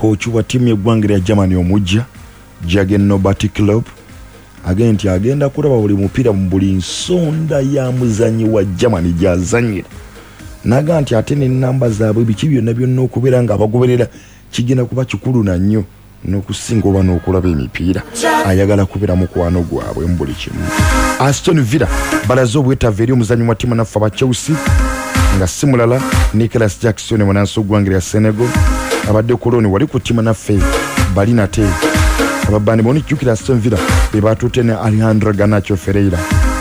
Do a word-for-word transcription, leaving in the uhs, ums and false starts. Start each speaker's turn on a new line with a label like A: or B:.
A: coach wa timu y'eggwanga ya Germany omujja Jürgen Nobati Klopp agenti agenda kulaba buli mupiira mu buli nsonda ya muzanyi wa Germany gyazanyira naga nti ate ne namba zaabwe biki byonna byonna okubeera nga abagoberera kigenda kuba kikulu na nnyo n'okusinga oba n'okulaba emipiira ayagala kubeera mukwano gwabwe mu buli kimu. Aston Villa balaze obwetava eri omuzanyi wa ttiimu naffe aba Chelsea nga si mulala Nicholas Jackson munansi ogw'eggwanga ya Senegal abadde koloni wali ku ttiimu naffe bali nate ababani boni jjukira Aston Villa be batutte ne Alejandro Garnacho Ferreira